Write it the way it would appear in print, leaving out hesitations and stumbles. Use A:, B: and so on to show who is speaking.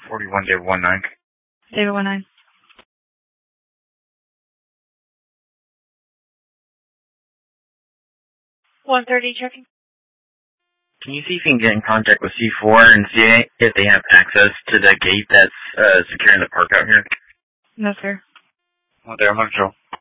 A: 41 David 19.
B: David 19. 130 checking.
A: Can you see if you can get in contact with C4 and see if they have access to the gate that's securing the park out here?
B: No, sir.
A: Well, there, I'm on patrol.